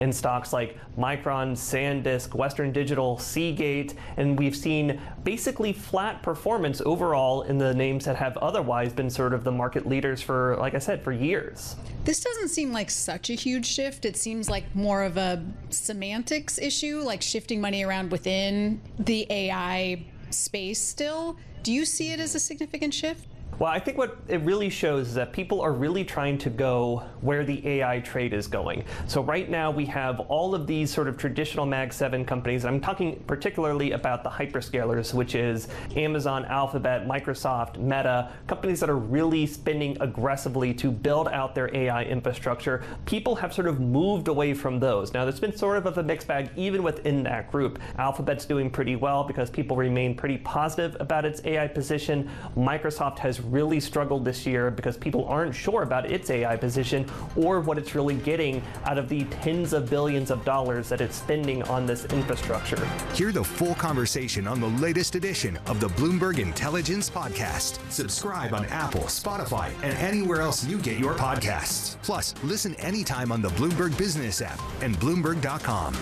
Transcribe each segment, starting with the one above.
in stocks like Micron, SanDisk, Western Digital, Seagate, and we've seen basically flat performance overall in the names that have otherwise been sort of the market leaders for, like I said, for years. This doesn't seem like such a huge shift. It seems like more of a semantics issue, like shifting money around within the AI space still. Do you see it as a significant shift? Well, I think what it really shows is that people are really trying to go where the AI trade is going. So right now we have all of these sort of traditional Mag 7 companies. I'm talking particularly about the hyperscalers, which is Amazon, Alphabet, Microsoft, Meta, companies that are really spending aggressively to build out their AI infrastructure. People have sort of moved away from those. Now, there's been sort of a mixed bag even within that group. Alphabet's doing pretty well because people remain pretty positive about its AI position. Microsoft has really struggled this year because people aren't sure about its AI position or what it's really getting out of the tens of billions of dollars that it's spending on this infrastructure. Hear the full conversation on the latest edition of the Bloomberg Intelligence Podcast. Subscribe on Apple, Spotify, and anywhere else you get your podcasts. Plus, listen anytime on the Bloomberg Business app and Bloomberg.com.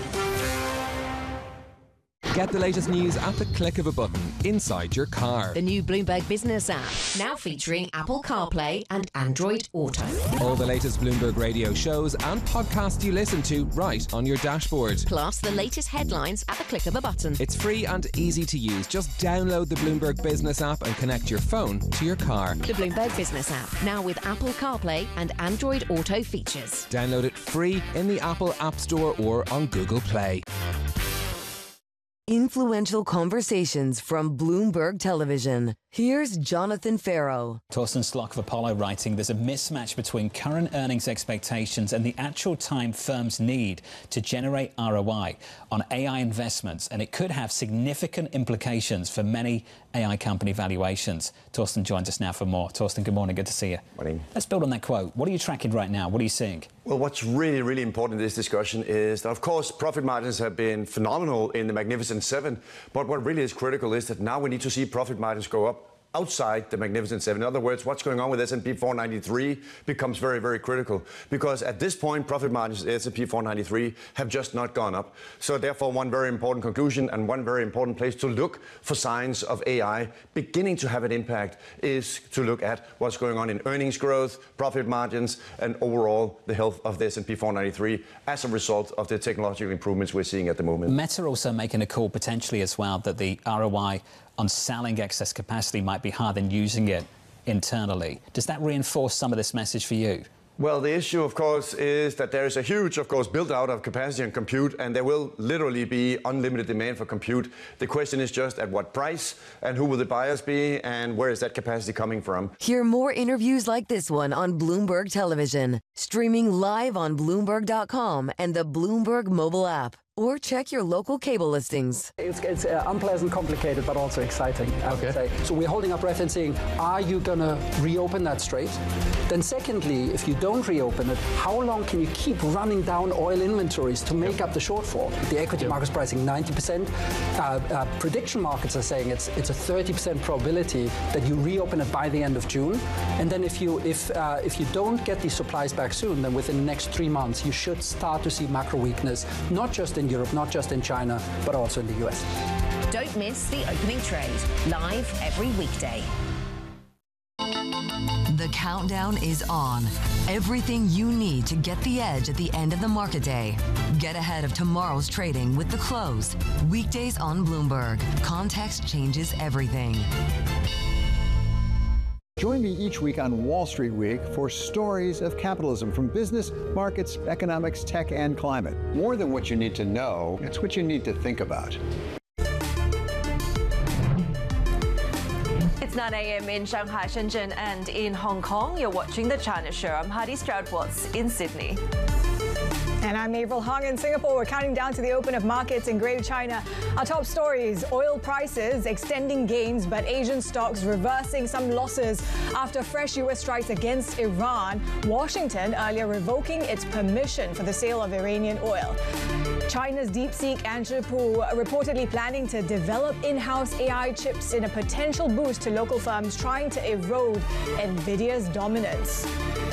Get the latest news at the click of a button inside your car. The new Bloomberg Business app, now featuring Apple CarPlay and Android Auto. All the latest Bloomberg radio shows and podcasts you listen to right on your dashboard. Plus the latest headlines at the click of a button. It's free and easy to use. Just download the Bloomberg Business app and connect your phone to your car. The Bloomberg Business app, now with Apple CarPlay and Android Auto features. Download it free in the Apple App Store or on Google Play. Influential conversations from Bloomberg Television. Here's Jonathan Farrow. Torsten Slok of Apollo writing, there's a mismatch between current earnings expectations and the actual time firms need to generate ROI on AI investments, and it could have significant implications for many AI company valuations. Torsten joins us now for more. Torsten, good morning. Good to see you. Morning. Let's build on that quote. What are you tracking right now? What are you seeing? Well, what's really, really important in this discussion is that, of course, profit margins have been phenomenal in the Magnificent Seven, but what really is critical is that now we need to see profit margins go up outside the Magnificent Seven. In other words, what's going on with S&P 493 becomes very, very critical, because at this point, profit margins at S&P 493 have just not gone up. So therefore, one very important conclusion and one very important place to look for signs of AI beginning to have an impact is to look at what's going on in earnings growth, profit margins, and overall the health of the S&P 493 as a result of the technological improvements we're seeing at the moment. Meta also making a call potentially as well that the ROI on selling excess capacity might be higher than using it internally. Does that reinforce some of this message for you? Well, the issue, of course, is that there is a huge, of course, build-out of capacity and compute, and there will literally be unlimited demand for compute. The question is just at what price, and who will the buyers be, and where is that capacity coming from? Hear more interviews like this one on Bloomberg Television, streaming live on Bloomberg.com and the Bloomberg mobile app. Or check your local cable listings. It's unpleasant, complicated, but also exciting, I would say. So we're holding our breath and saying, are you going to reopen that strait? Then secondly, if you don't reopen it, how long can you keep running down oil inventories to make up the shortfall? The equity market's pricing 90%. Prediction markets are saying it's a 30% probability that you reopen it by the end of June. And then if you don't get these supplies back soon, then within the next 3 months, you should start to see macro weakness, not just in Europe, not just in China, but also in the US. Don't miss the opening trade, live every weekday. The countdown is on. Everything you need to get the edge at the end of the market day. Get ahead of tomorrow's trading with The Close. Weekdays on Bloomberg. Context changes everything. Join me each week on Wall Street Week for stories of capitalism from business, markets, economics, tech, and climate. More than what you need to know, it's what you need to think about. It's 9 a.m. in Shanghai, Shenzhen, and in Hong Kong. You're watching The China Show. I'm Heidi Stroud-Watts in Sydney. And I'm Avril Hong in Singapore. We're counting down to the open of markets in Greater China. Our top stories: oil prices extending gains, but Asian stocks reversing some losses after fresh U.S. strikes against Iran. Washington earlier revoking its permission for the sale of Iranian oil. China's DeepSeek Angela Pu reportedly planning to develop in-house AI chips in a potential boost to local firms trying to erode NVIDIA's dominance.